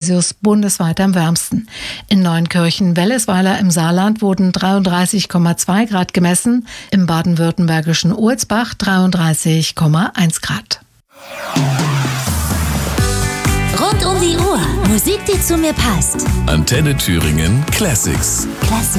Celsius bundesweit am wärmsten. In Neunkirchen-Wellesweiler im Saarland wurden 33,2 Grad gemessen, im baden-württembergischen Ohlsbach 33,1 Grad. Rund um die Uhr. Musik, die zu mir passt. Antenne Thüringen Classics.